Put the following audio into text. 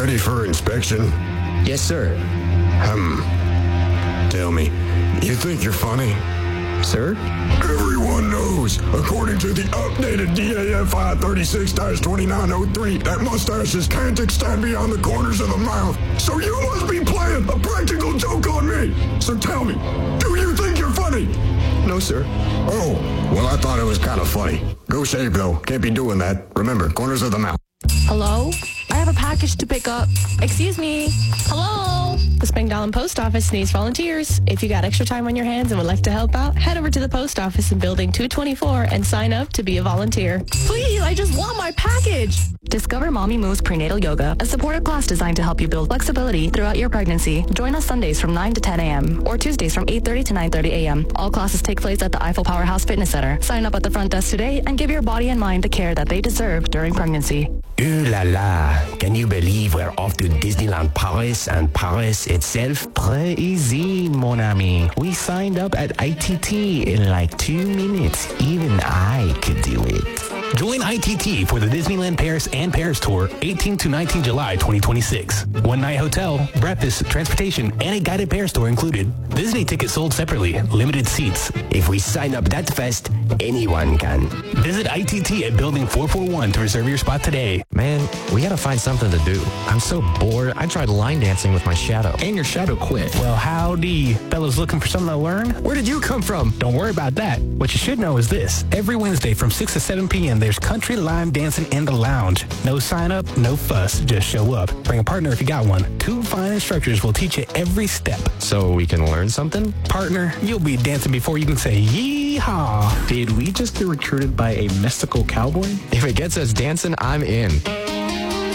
ready for inspection? Yes, sir. Tell me, you think you're funny? Sir? Everyone knows, according to the updated DAFI 36-2903, that mustaches can't extend beyond the corners of the mouth. So you must be playing a practical joke on me. So tell me, do you think you're funny? No, sir. Oh, well, I thought it was kind of funny. Go shave, though. Can't be doing that. Remember, corners of the mouth. Hello? I have a package to pick up. Excuse me. Hello? The Spangdahlem Post Office needs volunteers. If you got extra time on your hands and would like to help out, head over to the post office in Building 224 and sign up to be a volunteer. Please, I just want my package. Discover Mommy Moves Prenatal Yoga, a supportive class designed to help you build flexibility throughout your pregnancy. Join us Sundays from 9 to 10 a.m. or Tuesdays from 8:30 to 9:30 a.m. All classes take place at the Eiffel Powerhouse Fitness Center. Sign up at the front desk today and give your body and mind the care that they deserve during pregnancy. Ooh la la, can you believe we're off to Disneyland Paris and Paris itself? Très easy, mon ami. We signed up at ITT in like 2 minutes. Even I could do it. Join ITT for the Disneyland Paris and Paris Tour, 18 to 19 July 2026. One-night hotel, breakfast, transportation, and a guided Paris tour included. Disney tickets sold separately, limited seats. If we sign up that fast, anyone can. Visit ITT at Building 441 to reserve your spot today. Man, we gotta find something to do. I'm so bored. I tried line dancing with my shadow. And your shadow quit. Well, howdy. Fellas looking for something to learn? Where did you come from? Don't worry about that. What you should know is this. Every Wednesday from 6 to 7 p.m., there's country line dancing in the lounge. No sign up, no fuss. Just show up. Bring a partner if you got one. 2 fine instructors will teach you every step. So we can learn something? Partner, you'll be dancing before you can say yee-haw. Did we just get recruited by a mystical cowboy? If it gets us dancing, I'm in.